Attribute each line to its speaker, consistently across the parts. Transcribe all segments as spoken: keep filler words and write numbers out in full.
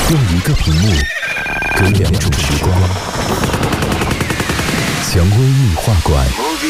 Speaker 1: 用一个屏幕隔两种时光。蔷薇映画馆。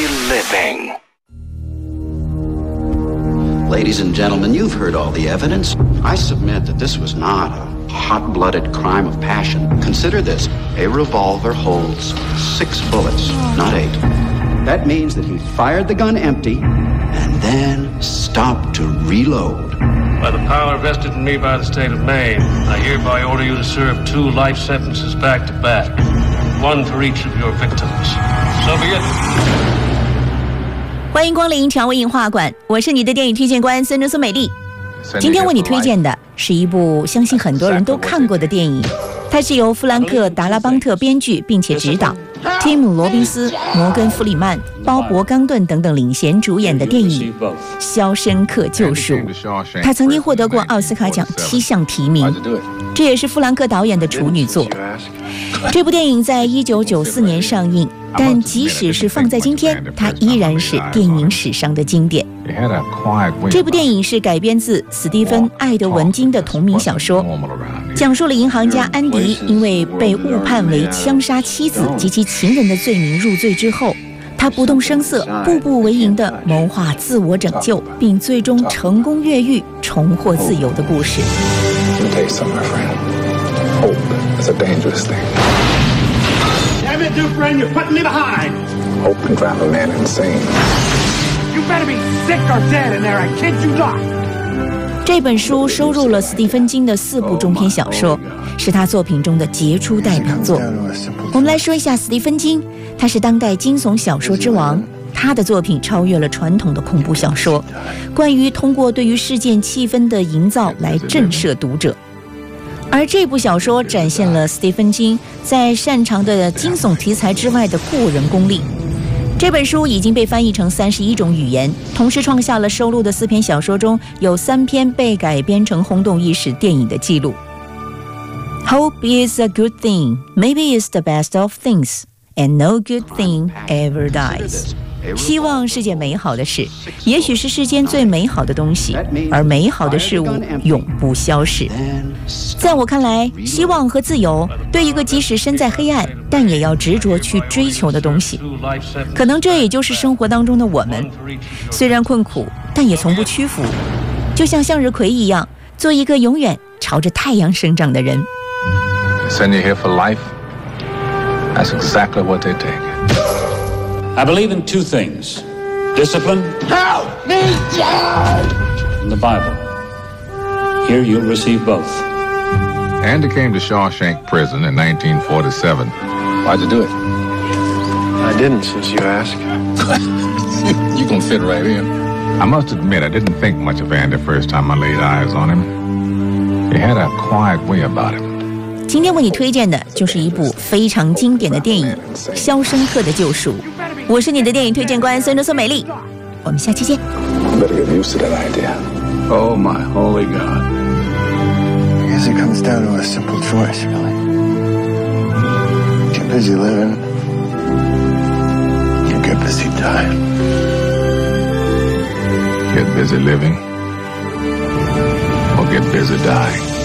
Speaker 2: Ladies and gentlemen, you've heard all the evidence. I submit that this was not a hot-blooded crime of passion. Consider this. A revolver holds six bullets, not eight. That means that he fired the gun empty and then stopped to reload.
Speaker 3: By the power vested in me by the state of Maine, I hereby order you to serve two life sentences back to back, one for each of your victims. So be it.
Speaker 4: 欢迎光临蔷薇映画馆，我是你的电影推荐官孙中苏美丽。今天为你推荐的是一部相信很多人都看过的电影，它是由弗兰克·达拉邦特编剧并且执导，提姆·罗宾斯、摩根·弗里曼、鲍勃·冈顿等等领衔主演的电影《肖申克救赎》。他曾经获得过奥斯卡奖七项提名，这也是弗兰克导演的处女作。这部电影在一九九四年上映，但即使是放在今天，它依然是电影史上的经典。这部电影是改编自史蒂芬·艾德文金的同名小说，讲述了银行家安迪因为被误判为枪杀妻子及其情人的罪名入罪之后，他不动声色、步步为营地谋划自我拯救，并最终成功越狱，重获自由的故事。
Speaker 5: It's a dangerous thing.
Speaker 6: Damn it, new friend, you're putting me behind.
Speaker 5: Hope can drive a man insane.
Speaker 6: You better be sick or dead in there, I kid you not.
Speaker 4: 这本书收录了斯蒂芬金的四部中篇小说，是他作品中的杰出代表作。我们来说一下斯蒂芬金，他是当代惊悚小说之王。他的作品超越了传统的恐怖小说，关于通过对于事件气氛的营造来震慑读者。而这部小说展现了斯蒂芬金在擅长的惊悚题材之外的过人功力。这本书已经被翻译成三十一种语言，同时创下了收录的四篇小说中有三篇被改编成轰动一时电影的记录。 Hope is a good thing, maybe it's the best of things, and no good thing ever dies. 希望是件美好的事，也许是世间最美好的东西，而美好的事物永不消逝。在我看来，希望和自由对一个即使身在黑暗但也要执着去追求的东西，可能这也就是生活当中的我们，虽然困苦，但也从不屈服，就像向日葵一样，做一个永远朝着太阳生长的人。
Speaker 5: Send you here for life? That's exactly what they take.
Speaker 7: I believe in two things: discipline
Speaker 6: Help me, Dad!
Speaker 7: and the Bible. Here you'll receive both.
Speaker 5: Andy came to Shawshank Prison in nineteen forty-seven. Why'd you do it?
Speaker 8: I didn't, since you asked.
Speaker 5: You can fit right in. I must admit, I didn't think much of Andy first time I laid eyes on him. He had a quiet way about him.
Speaker 4: 今天为你推荐的就是一部非常经典的电影《肖申克的救赎》。我是你的电影推荐官孙中苏美丽，我们下期见。
Speaker 5: Better get used to that idea.
Speaker 8: Oh, my holy God.
Speaker 9: I guess it comes down to a simple choice, really. Get busy living, you get busy dying.
Speaker 5: Get busy living, or get busy dying.